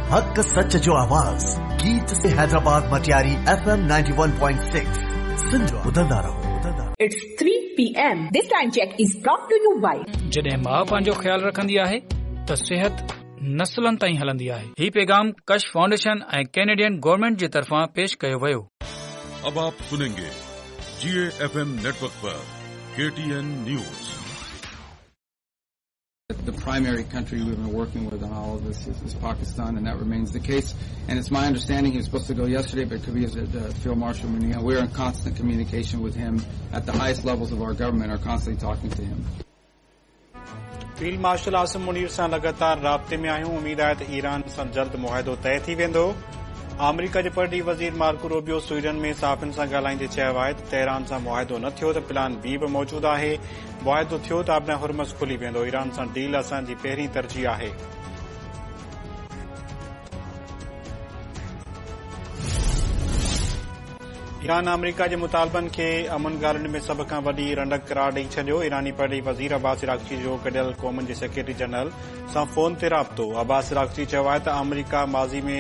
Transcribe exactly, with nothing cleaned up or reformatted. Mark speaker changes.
Speaker 1: हक सच जो आवाज़ गीत से Hyderabad Matiari F M ninety one point six सुन ॿुधंदा रहो।
Speaker 2: It's three p m This time check is brought to you by
Speaker 3: जॾहिं मां पंहिंजो ख्यालु रखंदी आहे त सिहत नस्लनि ताईं हलंदी आहे। ही पैगाम कश फाउंडेशन ऐं कैनेडियन गवर्नमेंट जे तरफ़ां पेश कयो वियो।
Speaker 4: अब आप सुनेंगे जीए एफ एम नेटवर्क पर के T N news.
Speaker 5: The primary country we've been working with on all of this is, is Pakistan, and that remains the case. And it's my understanding he was supposed to go yesterday, but Kabir, uh, Field Marshal Munir, we're in constant communication with him at the highest levels of our government, are constantly talking to him.
Speaker 6: Field marshal Asim Munir सां लगातार राब्ते में आहियूं। उमीद आहे त Iran सां जल्द मुआहिदो तय थी वेंदो। अमरीका जे परॾीह वज़ीर मार्को रूबियो स्वीडन में सहाफ़ियुनि सां ॻाल्हाईंदे चयो आहे त तेहरान सां मुआहिदो न थियो त प्लान बी बि मौजूदु आहे। मुआहिदो थियो त आबना हुरमज़ खुली वेंदो। ईरान सां डील असांजी पहिरीं तरजीह आहे। ईरान अमरीका जे मुतालबनि खे अमन ॻाल्हियुनि में सभ खां वॾी रंडक करार ॾेई छॾियो। ईरानी परॾीह वज़ीर अब्बास इराक़ची जो गॾियल क़ौमुनि जे सेक्रेटरी जनरल सां फ़ोन ते राब्तो। अब्बास इराक़ची चयो आहे त अमरीका माज़ी में